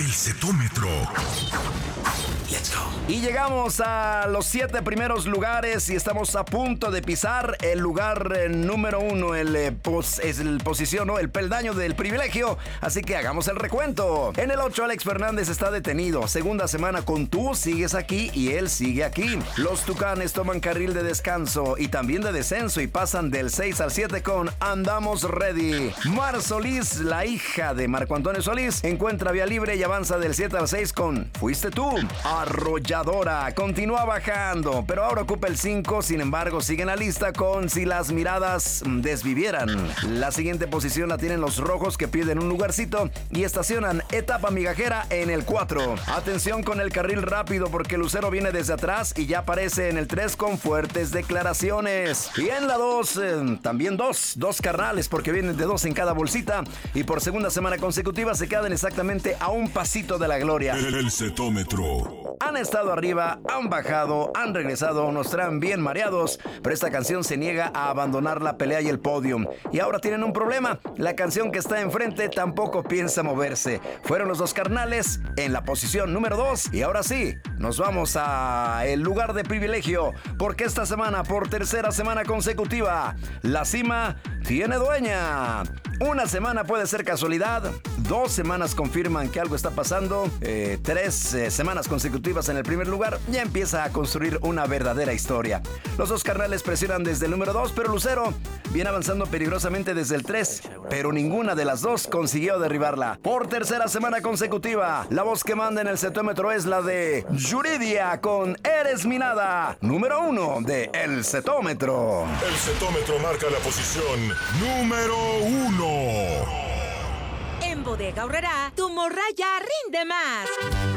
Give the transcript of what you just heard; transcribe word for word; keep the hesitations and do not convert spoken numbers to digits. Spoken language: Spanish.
El Zetómetro. Let's go. Y llegamos a los siete primeros lugares y estamos a punto de pisar el lugar eh, número uno, el, eh, pos, es el posición, ¿no? El peldaño del privilegio. Así que hagamos el recuento. En el ocho, Alex Fernández está detenido. Segunda semana con Tú sigues aquí y él sigue aquí. Los Tucanes toman carril de descanso y también de descenso y pasan del seis al siete con Andamos Ready. Mar Solís, la hija de Marco Antonio Solís, encuentra vía libre y avanza del siete al seis con Fuiste Tú. Arrolladora continúa bajando, pero ahora ocupa el cinco, sin embargo sigue en la lista con Si las miradas desvivieran. La siguiente posición la tienen los rojos, que pierden un lugarcito y estacionan Etapa Migajera en el cuatro. Atención con el carril rápido porque Lucero viene desde atrás y ya aparece en el tres con fuertes declaraciones. Y en la dos, eh, también dos, dos carnales porque vienen de dos en cada bolsita y por segunda semana consecutiva se quedan exactamente a un pasito de la gloria. El Zetómetro. Han estado arriba, han bajado, han regresado, nos traen bien mareados, pero esta canción se niega a abandonar la pelea y el podio. Y ahora tienen un problema, la canción que está enfrente tampoco piensa moverse. Fueron los dos carnales en la posición número dos y ahora sí, nos vamos a el lugar de privilegio, porque esta semana, por tercera semana consecutiva, la cima tiene dueña. Una semana puede ser casualidad, dos semanas confirman que algo está pasando, eh, tres eh, semanas consecutivas en el primer lugar, ya empieza a construir una verdadera historia. Los dos carnales presionan desde el número dos, pero Lucero viene avanzando peligrosamente desde el tres, pero ninguna de las dos consiguió derribarla. Por tercera semana consecutiva, la voz que manda en el Zetómetro es la de Yuridia con Eres mi nada, número uno de El Zetómetro. El Zetómetro marca la posición número uno. En Bodega Aurrerá, tu morraya rinde más.